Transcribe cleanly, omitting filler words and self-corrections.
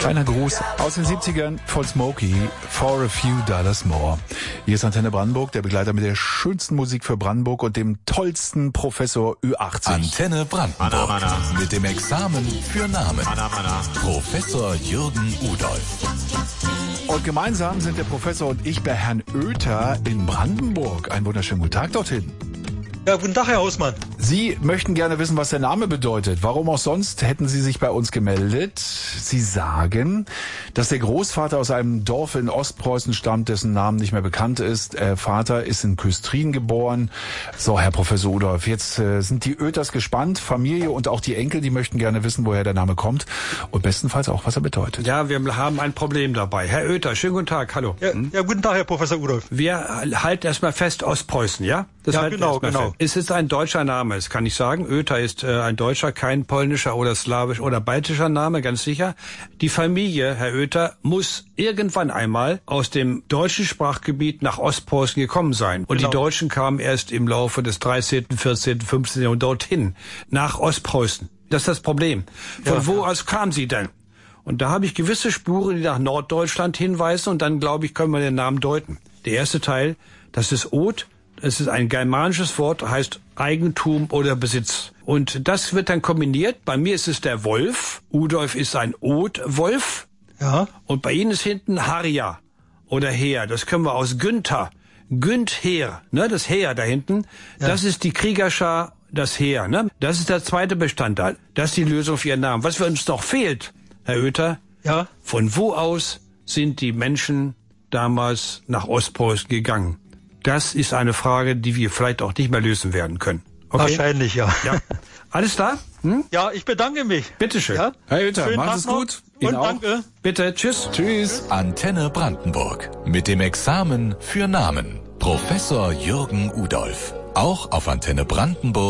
Kleiner Gruß aus den 70ern von Smokey, For a Few Dollars More. Hier ist Antenne Brandenburg, der Begleiter mit der schönsten Musik für Brandenburg und dem tollsten Professor Ü80. Antenne Brandenburg mit dem Examen für Namen. Professor Jürgen Udolph. Und gemeinsam sind der Professor und ich bei Herrn Oether in Brandenburg. Einen wunderschönen guten Tag dorthin. Ja, guten Tag, Herr Hausmann. Sie möchten gerne wissen, was der Name bedeutet. Warum auch sonst hätten Sie sich bei uns gemeldet? Sie sagen, dass der Großvater aus einem Dorf in Ostpreußen stammt, dessen Namen nicht mehr bekannt ist. Vater ist in Küstrin geboren. So, Herr Professor Udolph, jetzt sind die Oethers gespannt. Familie und auch die Enkel, die möchten gerne wissen, woher der Name kommt. Und bestenfalls auch, was er bedeutet. Ja, wir haben ein Problem dabei. Herr Oether, schönen guten Tag, hallo. Ja, guten Tag, Herr Professor Udolph. Wir halten erstmal fest, Ostpreußen, ja? Das ja, genau. Es ist ein deutscher Name, das kann ich sagen. Oether ist ein deutscher, kein polnischer oder slawisch oder baltischer Name, ganz sicher. Die Familie, Herr Oether, muss irgendwann einmal aus dem deutschen Sprachgebiet nach Ostpreußen gekommen sein. Und die Deutschen kamen erst im Laufe des 13., 14., 15. Jahrhunderts dorthin, nach Ostpreußen. Das ist das Problem. Von wo aus kamen sie denn? Und da habe ich gewisse Spuren, die nach Norddeutschland hinweisen, und dann, glaube ich, können wir den Namen deuten. Der erste Teil, das ist Oth. Es ist ein germanisches Wort, heißt Eigentum oder Besitz. Und das wird dann kombiniert. Bei mir ist es der Wolf. Udolph ist ein Oth-Wolf. Ja. Und bei Ihnen ist hinten Harja oder Heer. Das können wir aus Günther. Günd-Heer, ne, das Heer da hinten. Ja. Das ist die Kriegerschar, das Heer, ne. Das ist der zweite Bestandteil. Das ist die Lösung für Ihren Namen. Was für uns noch fehlt, Herr Oether? Ja. Von wo aus sind die Menschen damals nach Ostpreußen gegangen? Das ist eine Frage, die wir vielleicht auch nicht mehr lösen werden können. Okay? Wahrscheinlich, ja. Alles klar? Ja, ich bedanke mich. Bitteschön. Ja? Herr Oether, Schönen macht Tag es noch. gut. Und Ihnen auch. danke. Bitte, tschüss. Tschüss. Antenne Brandenburg mit dem Examen für Namen. Professor Jürgen Udolph. Auch auf Antenne Brandenburg.